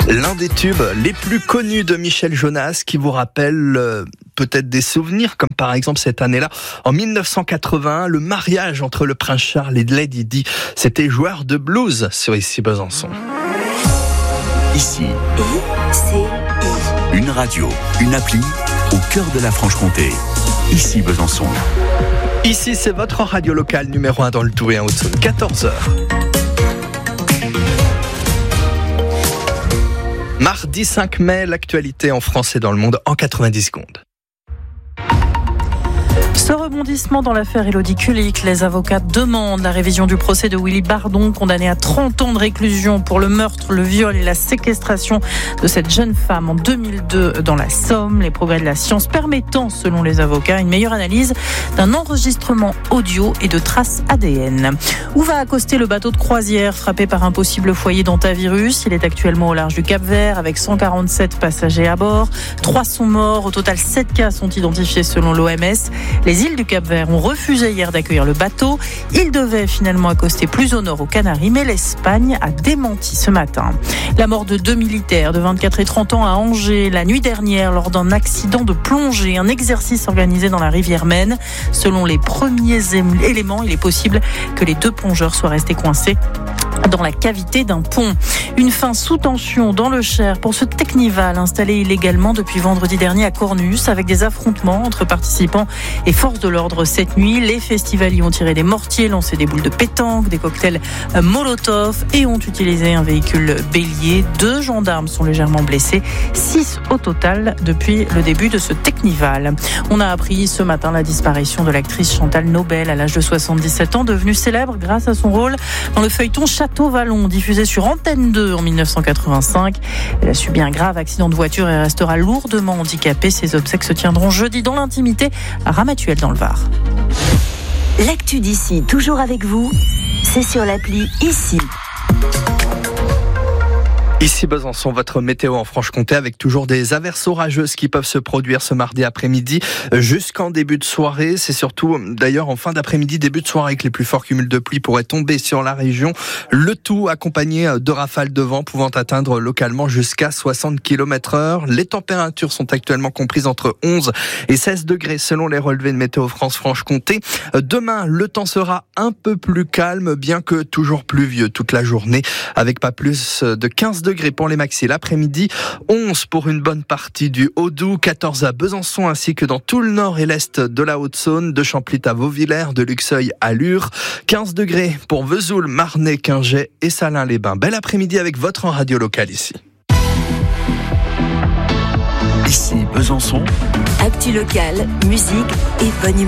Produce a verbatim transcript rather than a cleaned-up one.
L'un des tubes les plus connus de Michel Jonas qui vous rappelle euh, peut-être des souvenirs, comme par exemple cette année-là, en mille neuf cent quatre-vingt-un, le mariage entre le prince Charles et Lady Di. C'était Joueur de blues sur Ici Besançon. Ici, une radio, une appli au cœur de la Franche-Comté. Ici Besançon. Ici, c'est votre radio locale numéro un dans le Tout et en Haute-Saône, quatorze heures. Mardi cinq mai, l'actualité en France et dans le monde en quatre-vingt-dix secondes. Ce rebondissement dans l'affaire Élodie Kulik, les avocats demandent la révision du procès de Willy Bardon, condamné à trente ans de réclusion pour le meurtre, le viol et la séquestration de cette jeune femme en deux mille deux dans la Somme. Les progrès de la science permettant, selon les avocats, une meilleure analyse d'un enregistrement audio et de traces A D N. Où va accoster le bateau de croisière frappé par un possible foyer d'antivirus? Il est actuellement au large du Cap-Vert avec cent quarante-sept passagers à bord. Trois sont morts. Au total, sept cas sont identifiés selon l'O M S. Les îles du Cap-Vert ont refusé hier d'accueillir le bateau. Il devait finalement accoster plus au nord aux Canaries, mais l'Espagne a démenti ce matin. La mort de deux militaires de vingt-quatre et trente ans à Angers la nuit dernière lors d'un accident de plongée, un exercice organisé dans la rivière Maine. Selon les premiers éléments, il est possible que les deux plongeurs soient restés coincés dans la cavité d'un pont. Une fin sous tension dans le Cher pour ce Technival installé illégalement depuis vendredi dernier à Cornus, avec des affrontements entre participants et forces de l'ordre cette nuit. Les festivaliers ont tiré des mortiers, lancé des boules de pétanque, des cocktails Molotov et ont utilisé un véhicule bélier. Deux gendarmes sont légèrement blessés, six au total depuis le début de ce Technival. On a appris ce matin la disparition de l'actrice Chantal Nobel à l'âge de soixante-dix-sept ans, devenue célèbre grâce à son rôle dans le feuilleton Château-Vallon, diffusé sur Antenne deux en mille neuf cent quatre-vingt-cinq. Elle a subi un grave accident de voiture et restera lourdement handicapée. Ses obsèques se tiendront jeudi dans l'intimité à Ramatuelle dans le Var. L'actu d'ici, toujours avec vous, c'est sur l'appli Ici. Ici Besançon, votre météo en Franche-Comté avec toujours des averses orageuses qui peuvent se produire ce mardi après-midi jusqu'en début de soirée. C'est surtout d'ailleurs en fin d'après-midi, début de soirée que les plus forts cumuls de pluie pourraient tomber sur la région. Le tout accompagné de rafales de vent pouvant atteindre localement jusqu'à soixante kilomètres heure. Les températures sont actuellement comprises entre onze et seize degrés selon les relevés de Météo France Franche-Comté. Demain, le temps sera un peu plus calme, bien que toujours pluvieux toute la journée, avec pas plus de quinze degrés pour les maxi l'après-midi, onze pour une bonne partie du Haut-Doubs, quatorze à Besançon ainsi que dans tout le nord et l'est de la Haute-Saône, de Champlit à Vauvillers, de Luxeuil à Lure, quinze degrés pour Vesoul, Marnay, Quingey et Salins-les-Bains. Bel après-midi avec votre radio locale ici. Ici Besançon. Actu locale, musique et bonne humeur.